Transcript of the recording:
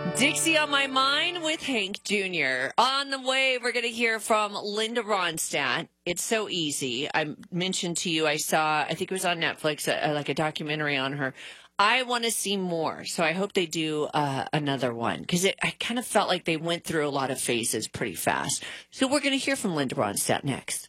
Dixie on My Mind with Hank Jr. On the way, we're going to hear from Linda Ronstadt. It's so easy. I mentioned to you, I think it was on Netflix, like a documentary on her. I want to see more, so I hope they do another one, because I kind of felt like they went through a lot of phases pretty fast. So we're going to hear from Linda Ronstadt next.